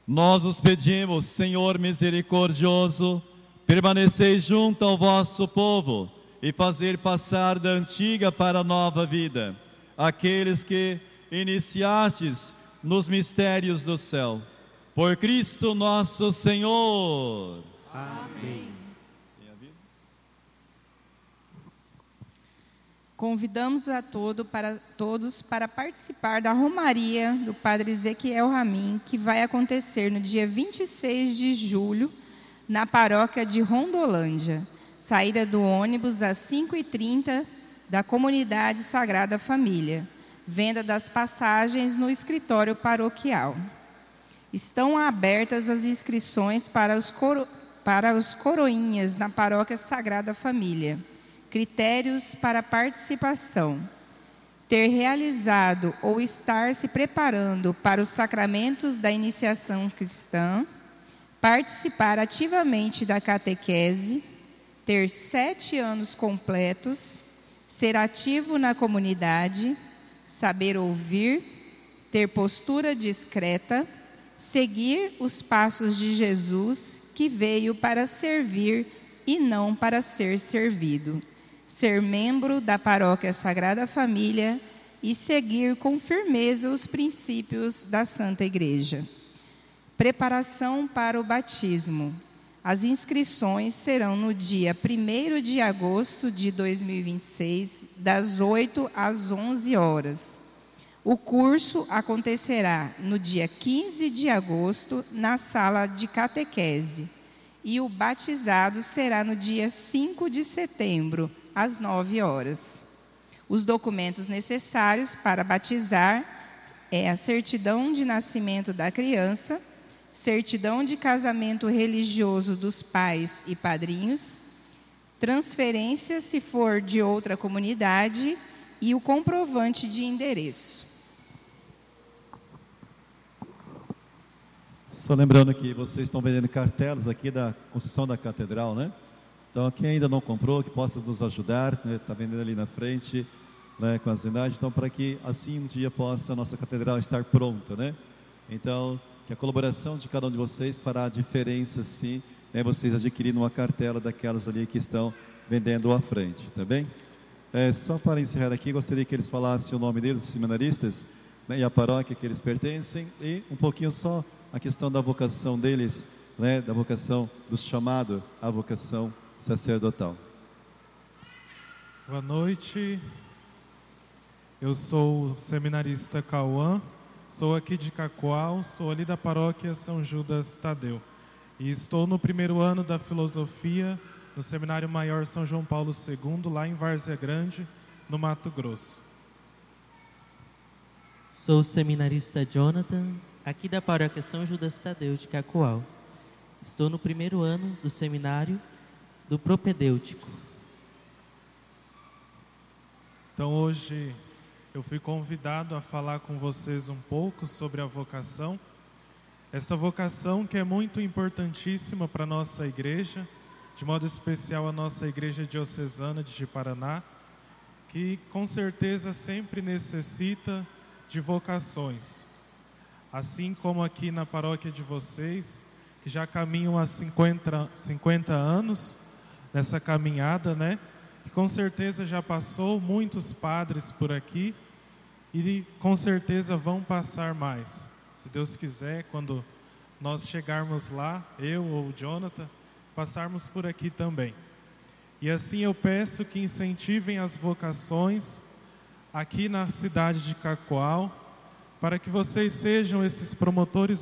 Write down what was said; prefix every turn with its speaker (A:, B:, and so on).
A: Nós os pedimos, Senhor misericordioso, permaneceis junto ao vosso povo e fazer passar da antiga para a nova vida aqueles que iniciastes nos mistérios do céu. Por Cristo nosso Senhor.
B: Amém.
C: Convidamos a todos para participar da Romaria do Padre Ezequiel Ramin, que vai acontecer no dia 26 de julho, na paróquia de Rondolândia. Saída do ônibus às 5h30 da Comunidade Sagrada Família. Venda das passagens no escritório paroquial. Estão abertas as inscrições para os coroinhas na Paróquia Sagrada Família. Critérios para participação: ter realizado ou estar se preparando para os sacramentos da iniciação cristã, participar ativamente da catequese, ter 7 anos completos, ser ativo na comunidade, saber ouvir, ter postura discreta, seguir os passos de Jesus, que veio para servir e não para ser servido, ser membro da Paróquia Sagrada Família e seguir com firmeza os princípios da Santa Igreja. Preparação para o batismo. As inscrições serão no dia 1º de agosto de 2026, das 8 às 11 horas. O curso acontecerá no dia 15 de agosto, na sala de catequese, e o batizado será no dia 5 de setembro, às 9 horas. Os documentos necessários para batizar é a certidão de nascimento da criança, certidão de casamento religioso dos pais e padrinhos, transferência se for de outra comunidade e o comprovante de endereço.
A: Só lembrando que vocês estão vendendo cartelas aqui da construção da catedral, né? Então, quem ainda não comprou, que possa nos ajudar, né? Está vendendo ali na frente, né, com as imagens. Então, para que assim um dia possa a nossa catedral estar pronta, né? Então, que a colaboração de cada um de vocês fará a diferença, sim, né? Vocês adquirindo uma cartela daquelas ali que estão vendendo à frente, tá bem? Só para encerrar aqui, gostaria que eles falassem o nome deles, os seminaristas, né, e a paróquia que eles pertencem, e um pouquinho só a questão da vocação deles, né, da vocação do chamado à vocação sacerdotal.
D: Boa noite, eu sou o seminarista Cauã, sou aqui de Cacoal, sou ali da paróquia São Judas Tadeu e estou no 1º ano da filosofia no Seminário Maior São João Paulo II, lá em Várzea Grande, no Mato Grosso.
B: Sou o seminarista Jonathan, aqui da paróquia São Judas Tadeu de Cacoal. Estou no 1º ano do seminário do propedêutico.
D: Então hoje eu fui convidado a falar com vocês um pouco sobre a vocação. Esta vocação que é muito importantíssima para a nossa igreja, de modo especial a nossa igreja diocesana de Ji-Paraná, que com certeza sempre necessita de vocações. Assim como aqui na paróquia de vocês, que já caminham há 50 anos nessa caminhada, né? Que com certeza já passou muitos padres por aqui e com certeza vão passar mais. Se Deus quiser, quando nós chegarmos lá, eu ou o Jonathan, passarmos por aqui também. E assim eu peço que incentivem as vocações aqui na cidade de Cacoal, para que vocês sejam esses promotores